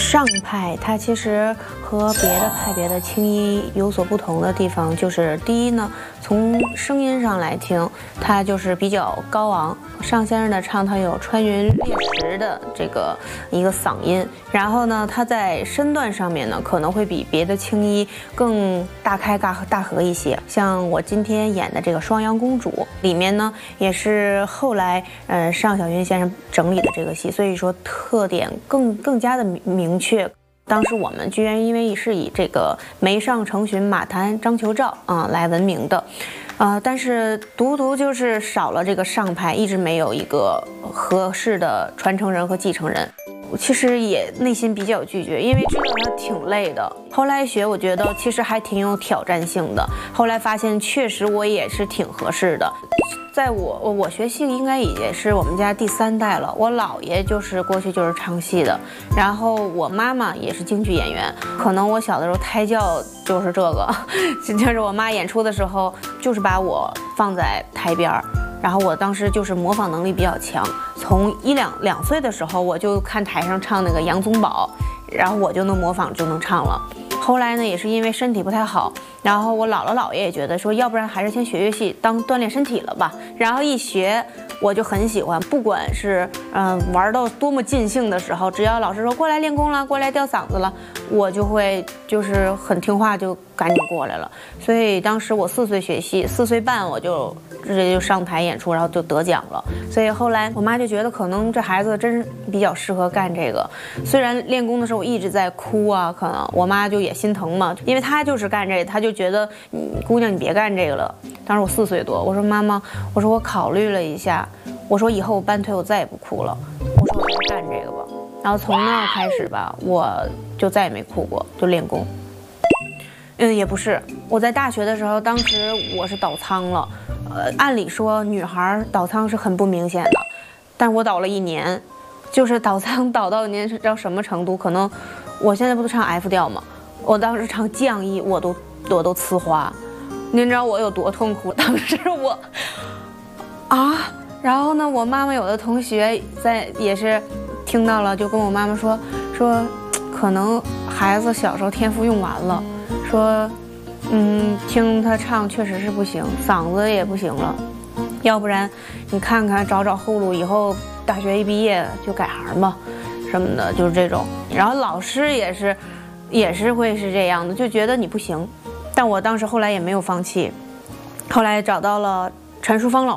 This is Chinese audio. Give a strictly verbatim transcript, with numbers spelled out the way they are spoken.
上派它其实和别的派别的青衣有所不同的地方，就是第一呢，从声音上来听，它就是比较高昂。尚先生的唱，他有穿云裂石的这个一个嗓音，然后呢，他在身段上面呢，可能会比别的青衣更大开大大合一些。像我今天演的这个《双阳公主》里面呢，也是后来呃尚小云先生整理的这个戏，所以说特点更更加的明确。当时我们剧院因为是以这个梅上成群、马谈、张求照啊、呃、来闻名的，呃，但是独独就是少了这个上派，一直没有一个合适的传承人和继承人。其实也内心比较拒绝，因为知道它挺累的。后来学，我觉得其实还挺有挑战性的。后来发现，确实我也是挺合适的。在我我学戏应该也是我们家第三代了。我姥爷就是过去就是唱戏的，然后我妈妈也是京剧演员。可能我小的时候胎教就是这个，就是我妈演出的时候就是把我放在台边儿。然后我当时就是模仿能力比较强，从一两两岁的时候我就看台上唱那个杨宗保，然后我就能模仿就能唱了。后来呢，也是因为身体不太好，然后我姥姥姥爷也觉得说，要不然还是先学乐器当锻炼身体了吧。然后一学我就很喜欢，不管是嗯、呃、玩到多么尽兴的时候，只要老师说过来练功了，过来吊嗓子了，我就会就是很听话，就赶紧过来了。所以当时我四岁学戏，四岁半我就直接就上台演出，然后就得奖了。所以后来我妈就觉得可能这孩子真是比较适合干这个。虽然练功的时候我一直在哭啊，可能我妈就也心疼嘛，因为她就是干这个，她就觉得嗯姑娘你别干这个了。当时我四岁多，我说妈妈，我说我考虑了一下，我说以后我半退我再也不哭了，我说我就干这个吧。然后从那儿开始吧，我就再也没哭过，就练功。嗯，也不是，我在大学的时候，当时我是倒仓了。呃，按理说女孩倒仓是很不明显的，但我倒了一年，就是倒仓倒到您知道什么程度？可能我现在不都唱 F 调吗？我当时唱降 E， 我都我都呲花。您知道我有多痛苦？当时我啊，然后呢，我妈妈有的同学在也是听到了，就跟我妈妈说说，可能孩子小时候天赋用完了，说嗯，听他唱确实是不行，嗓子也不行了，要不然你看看找找后路，以后大学一毕业就改行吧，什么的，就是这种。然后老师也是也是会是这样的，就觉得你不行。但我当时后来也没有放弃，后来找到了陈淑芳老